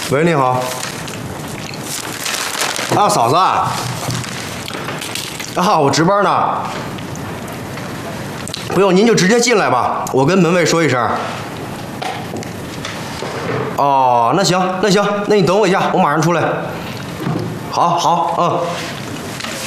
喂，你好。啊，嫂子。啊，我值班呢。不用，您就直接进来吧，我跟门卫说一声。哦，那行，那你等我一下，我马上出来。好，嗯。